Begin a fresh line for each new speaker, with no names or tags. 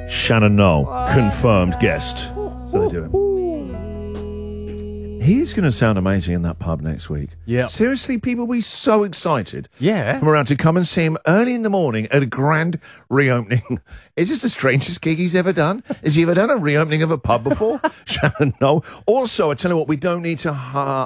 Shannon Knoll, confirmed guest. So they do him. He's going to sound amazing in that pub next week.
Yeah.
Seriously, people will be so excited.
Yeah.
Come around to come and see him early in the morning at a grand reopening. Is this the strangest gig he's ever done? Has he ever done a reopening of a pub before? Shannon Knoll. Also, I tell you what, we don't need to